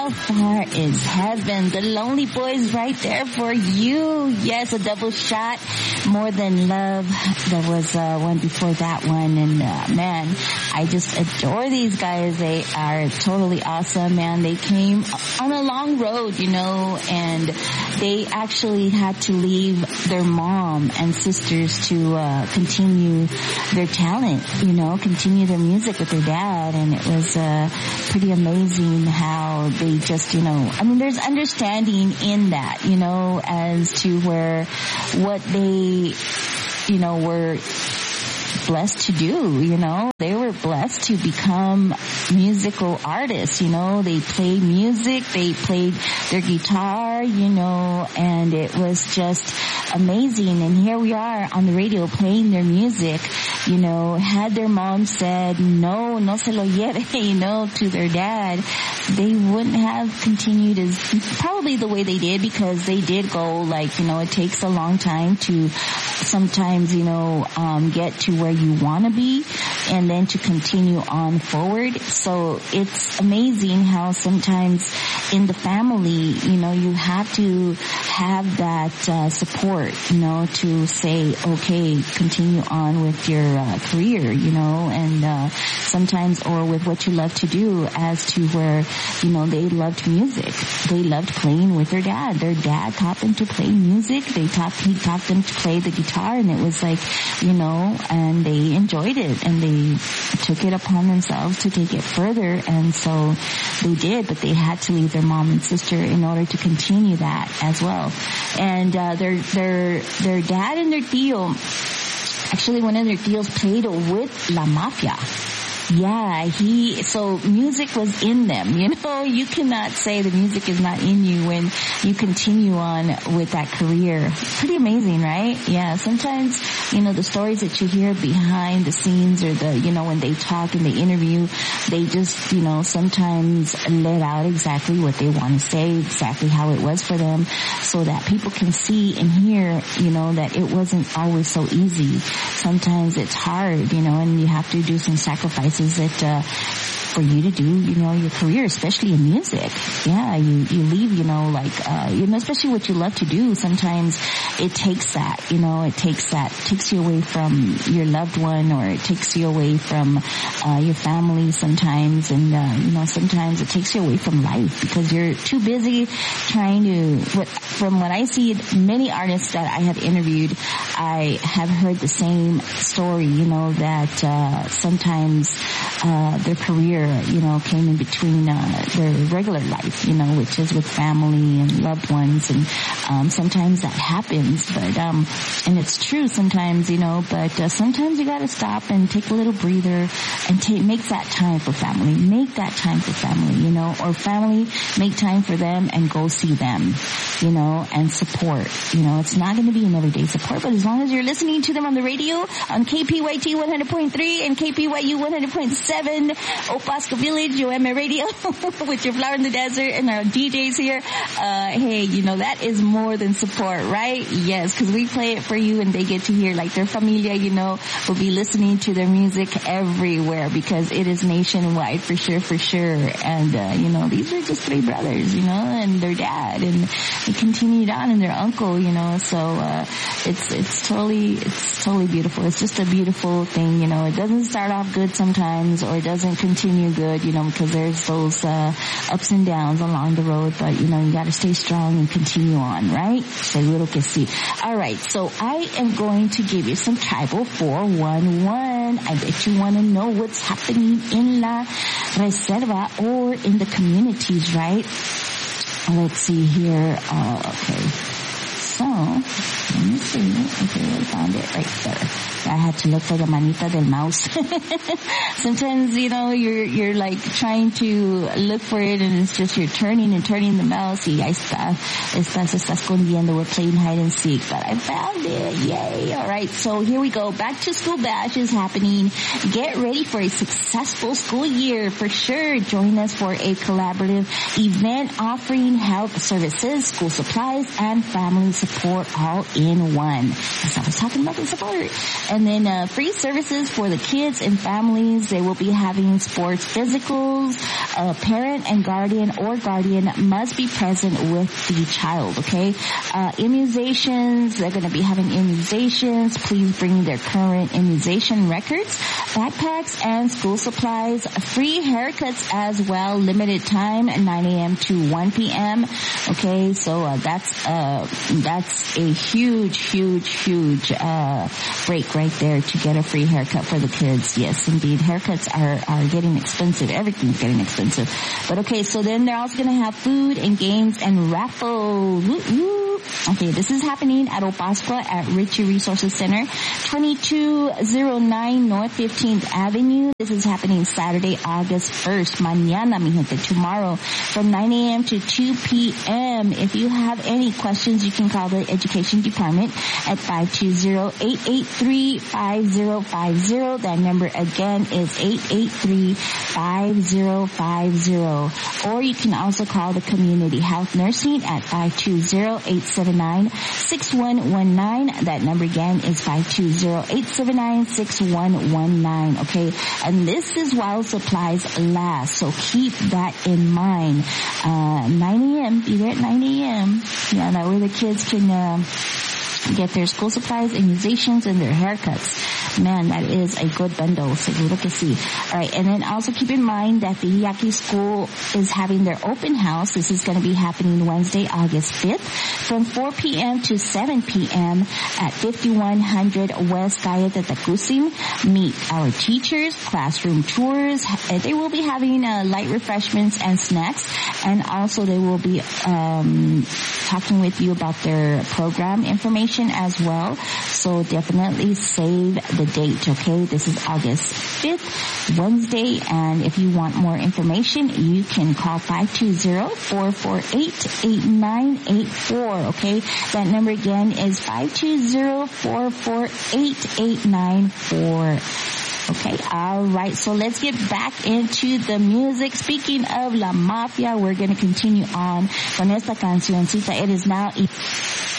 How Far Is Heaven? The Lonely Boys right there for you. Yes, a double shot. More Than Love. There was one before that one. And man, I just adore these guys. They are totally awesome, man. They came on a long road, you know, and they actually had to leave their mom and sisters to continue their talent, you know, continue their music with their dad. And it was pretty amazing how they just, you know, I mean, there's understanding in that, you know, as to where what they, you know, were blessed to do, you know. They were blessed to become musical artists, you know. They played music, they played their guitar, you know, and it was just amazing. And here we are on the radio playing their music, you know. Had their mom said, no se lo lleve, you know, to their dad, they wouldn't have continued as probably the way they did, because they did go, like, you know, it takes a long time to sometimes, you know, get to where you want to be and then to continue on forward. So it's amazing how sometimes in the family, you know, you have to have that support, you know, to say, okay, continue on with your career, you know, and sometimes, or with what you love to do, as to where, you know, they loved music. They loved playing with their dad. Their dad taught them to play music. He taught them to play the guitar, and it was like, you know, and they enjoyed it, and they took it upon themselves to take it further, and so they did, but they had to leave their mom and sister in order to continue that as well. And their dad and their tío, actually one of their tíos played with La Mafia. Yeah, so music was in them, you know. You cannot say the music is not in you when you continue on with that career. Pretty amazing, right? Yeah, sometimes, you know, the stories that you hear behind the scenes, or the, you know, when they talk and they interview, they just, you know, sometimes let out exactly what they want to say, exactly how it was for them, so that people can see and hear, you know, that it wasn't always so easy. Sometimes it's hard, you know, and you have to do some sacrifices that for you to do, you know, your career, especially in music. Yeah, you leave, you know, like, you know, especially what you love to do. Sometimes it takes that, you know, it takes you away from your loved one, or it takes you away from your family sometimes, and you know, sometimes it takes you away from life, because you're too busy trying to, from what I see, many artists that I have interviewed, I have heard the same story, you know, that sometimes their career, you know, came in between their regular life, you know, which is with family and loved ones, and sometimes that happens, but and it's true sometimes, you know, but sometimes you gotta stop and take a little breather and make that time for family. Make that time for family, you know, or family, make time for them and go see them, you know, and support. You know, it's not going to be an everyday support, but as long as you're listening to them on the radio, on KPYT 100.3 and KPYU 100.7, Opasco Village, UM Radio, with your Flower in the Desert and our DJs here. Hey, you know, that is more than support, right? Yes, because we play it for you, and they get to hear, like, their familia, you know, will be listening to their music everywhere, because it is nationwide for sure. And, you know, these are just three brothers, you know, and their dad, and they continued on, and their uncle, you know, so, it's totally beautiful. It's just a beautiful thing, you know. It doesn't start off good sometimes, or it doesn't continue good, you know, because there's those, ups and downs along the road, but, you know, you gotta stay strong and continue on, right? Seguro que sí. Alright, so I am going to give you some Tribal 411. I bet you want to know what's happening in La Reserva or in the communities, right? Let's see here. Okay. So, let me see. Okay, I found it right there. I had to look for the manita del mouse. Sometimes, you know, you're like trying to look for it, and it's just you're turning the mouse. Y ahí está se está escondiendo. We're playing hide and seek, but I found it. Yay. Alright, so here we go. Back to school bash is happening. Get ready for a successful school year for sure. Join us for a collaborative event offering health services, school supplies, and family support all in one. As I was talking about the support. And then free services for the kids and families. They will be having sports physicals. A parent and guardian must be present with the child, okay? Immunizations, they're going to be having immunizations. Please bring their current immunization records, backpacks, and school supplies. Free haircuts as well, limited time, 9 a.m. to 1 p.m. Okay, so that's a huge break right there to get a free haircut for the kids. Yes, indeed. Haircuts are getting expensive. Everything's getting expensive. But okay, so then they're also going to have food and games and raffles. Okay, this is happening at Opascua at Ritchie Resources Center, 2209 North 15th Avenue. This is happening Saturday, August 1st. Mañana, mi gente, tomorrow, from 9 a.m. to 2 p.m. If you have any questions, you can call the Education Department at 520-883-5050. That number again is 883-5050. Or you can also call the Community Health Nursing at 520-879-6119. That number again is 520-879-6119. Okay, and this is while supplies last, so keep that in mind. 9 a.m. Be there at 9 a.m. Yeah, that way the kids can get their school supplies, immunizations, and their haircuts. Man, that is a good bundle. Seguro que sí. All right, and then also keep in mind that the Yaqui School is having their open house. This is going to be happening Wednesday, August 5th, from 4 p.m. to 7 p.m. at 5100 West Calle de Tacusim. Meet our teachers, classroom tours. They will be having light refreshments and snacks, and also they will be talking with you about their program information as well. So definitely save the date, okay? This is August 5th, Wednesday, and if you want more information, you can call 520-448-8984, okay? That number again is 520-448-8984. Okay, alright, so let's get back into the music. Speaking of La Mafia, we're going to continue on con esta cancioncita. It is now